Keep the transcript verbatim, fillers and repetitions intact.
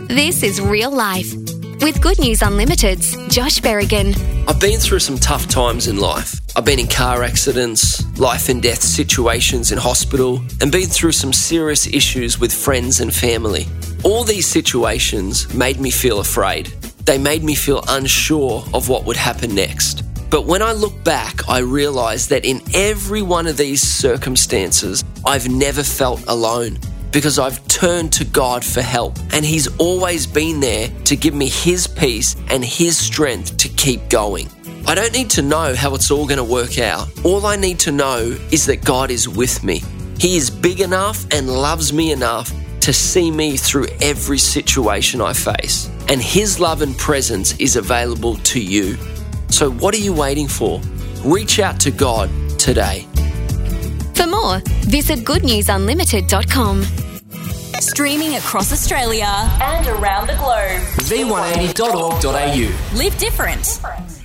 This is Real Life with Good News Unlimited's Josh Berrigan. I've been through some tough times in life. I've been in car accidents, life and death situations in hospital, and been through some serious issues with friends and family. All these situations made me feel afraid. They made me feel unsure of what would happen next. But when I look back, I realise that in every one of these circumstances, I've never felt alone because I've turned to God for help, and He's always been there to give me His peace and His strength to keep going. I don't need to know how it's all going to work out. All I need to know is that God is with me. He is big enough and loves me enough to see me through every situation I face. And His love and presence is available to you. So what are you waiting for? Reach out to God today. For more, visit good news unlimited dot com. Streaming across Australia and around the globe. v one eighty dot org dot a u. Live different.